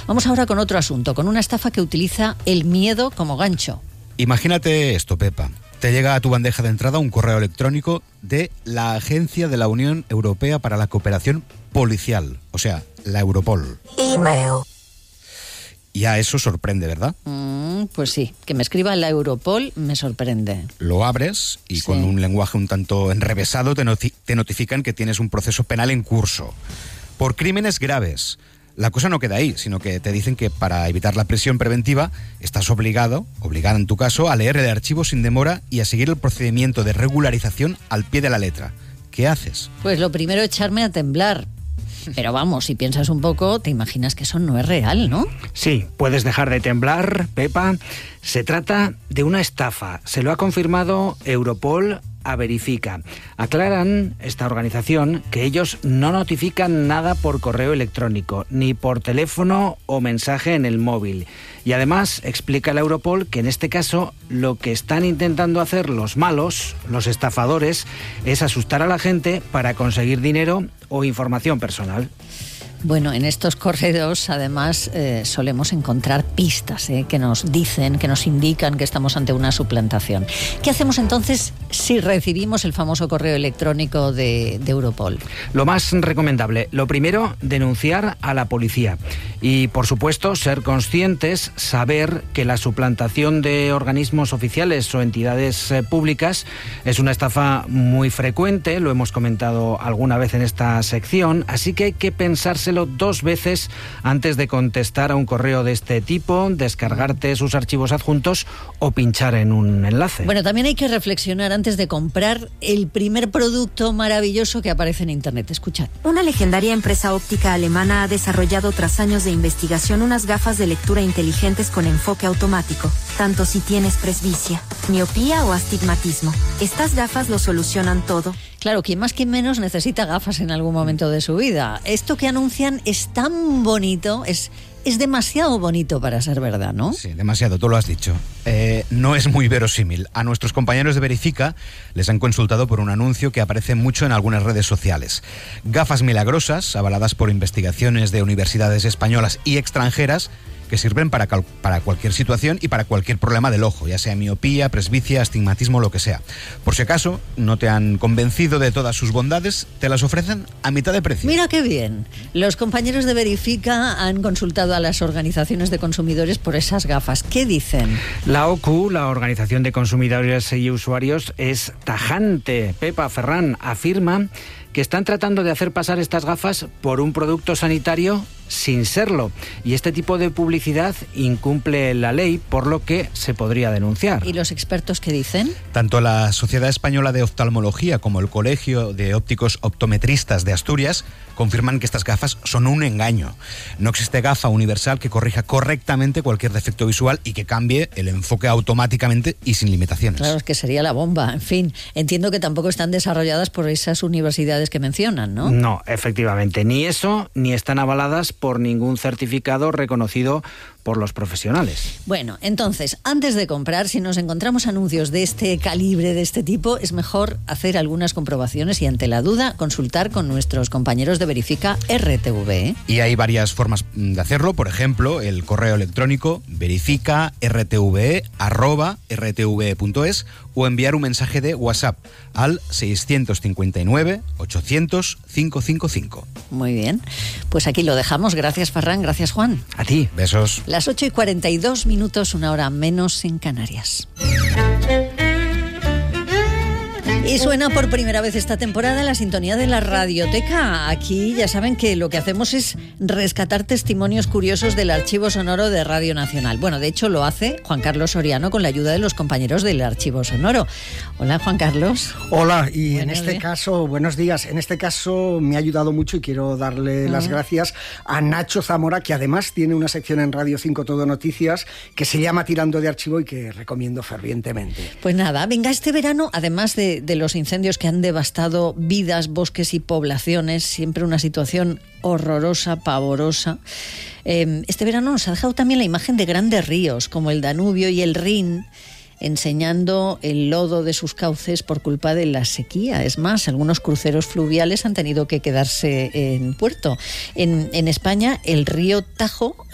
Vamos ahora con otro asunto, con una estafa que utiliza el miedo como gancho. Imagínate esto, Pepa. Te llega a tu bandeja de entrada un correo electrónico de la Agencia de la Unión Europea para la Cooperación Policial, o sea, la Europol. Email. Ya eso sorprende, ¿verdad? Pues sí, que me escriba la Europol me sorprende. Lo abres y con un lenguaje un tanto enrevesado te notifican que tienes un proceso penal en curso por crímenes graves. La cosa no queda ahí, sino que te dicen que para evitar la prisión preventiva estás obligada en tu caso, a leer el archivo sin demora y a seguir el procedimiento de regularización al pie de la letra. ¿Qué haces? Pues lo primero, echarme a temblar. Pero vamos, si piensas un poco, te imaginas que eso no es real, ¿no? Sí, puedes dejar de temblar, Pepa. Se trata de una estafa. Se lo ha confirmado Europol a Verifica. Aclaran, esta organización, que ellos no notifican nada por correo electrónico, ni por teléfono o mensaje en el móvil. Y además, explica la Europol que en este caso lo que están intentando hacer los malos, los estafadores, es asustar a la gente para conseguir dinero o información personal. Bueno, en estos correos además solemos encontrar pistas que nos dicen, que nos indican que estamos ante una suplantación. ¿Qué hacemos entonces si recibimos el famoso correo electrónico de Europol? Lo más recomendable, lo primero, denunciar a la policía. Y, por supuesto, ser conscientes, saber que la suplantación de organismos oficiales o entidades públicas es una estafa muy frecuente, lo hemos comentado alguna vez en esta sección, así que hay que pensárselo 2 veces antes de contestar a un correo de este tipo, descargarte sus archivos adjuntos o pinchar en un enlace. Bueno, también hay que reflexionar antes de comprar el primer producto maravilloso que aparece en Internet. Escuchad. Una legendaria empresa óptica alemana ha desarrollado tras años de investigación unas gafas de lectura inteligentes con enfoque automático, tanto si tienes presbicia, miopía o astigmatismo. Estas gafas lo solucionan todo. Claro, quien más que menos necesita gafas en algún momento de su vida. Esto que anuncian es tan bonito, es demasiado bonito para ser verdad, ¿no? Sí, demasiado, tú lo has dicho. No es muy verosímil. A nuestros compañeros de Verifica les han consultado por un anuncio que aparece mucho en algunas redes sociales. Gafas milagrosas, avaladas por investigaciones de universidades españolas y extranjeras, que sirven para cualquier situación y para cualquier problema del ojo, ya sea miopía, presbicia, astigmatismo, lo que sea. Por si acaso no te han convencido de todas sus bondades, te las ofrecen a mitad de precio. Mira qué bien. Los compañeros de Verifica han consultado a las organizaciones de consumidores por esas gafas. ¿Qué dicen? La OCU, la Organización de Consumidores y Usuarios, es tajante. Pepa, Ferran, afirma que están tratando de hacer pasar estas gafas por un producto sanitario sin serlo. Y este tipo de publicidad incumple la ley, por lo que se podría denunciar. ¿Y los expertos qué dicen? Tanto la Sociedad Española de Oftalmología como el Colegio de Ópticos Optometristas de Asturias confirman que estas gafas son un engaño. No existe gafa universal que corrija correctamente cualquier defecto visual y que cambie el enfoque automáticamente y sin limitaciones. Claro, es que sería la bomba. En fin, entiendo que tampoco están desarrolladas por esas universidades que mencionan, ¿no? No, efectivamente, ni eso, ni están avaladas por ningún certificado reconocido por los profesionales. Bueno, entonces, antes de comprar, si nos encontramos anuncios de este calibre, de este tipo, es mejor hacer algunas comprobaciones y, ante la duda, consultar con nuestros compañeros de Verifica RTV, ¿eh? Y hay varias formas de hacerlo, por ejemplo, el correo electrónico verifica.rtve@rtve.es o enviar un mensaje de WhatsApp al 659 800 555. Muy bien, pues aquí lo dejamos. Gracias, Ferran, gracias, Juan. A ti. Besos. Las 8:42, una hora menos en Canarias. Y suena por primera vez esta temporada la sintonía de la Radioteca. Aquí ya saben que lo que hacemos es rescatar testimonios curiosos del archivo sonoro de Radio Nacional. Bueno, de hecho lo hace Juan Carlos Soriano con la ayuda de los compañeros del archivo sonoro. Hola, Juan Carlos. Hola, y en este caso, buenos días. En este caso me ha ayudado mucho y quiero darle las gracias a Nacho Zamora, que además tiene una sección en Radio 5 Todo Noticias que se llama Tirando de Archivo y que recomiendo fervientemente. Pues nada, venga, este verano, además de los incendios que han devastado vidas, bosques y poblaciones, siempre una situación horrorosa, pavorosa. Este verano nos ha dejado también la imagen de grandes ríos como el Danubio y el Rin, enseñando el lodo de sus cauces por culpa de la sequía. Es más, algunos cruceros fluviales han tenido que quedarse en puerto. En España, el río Tajo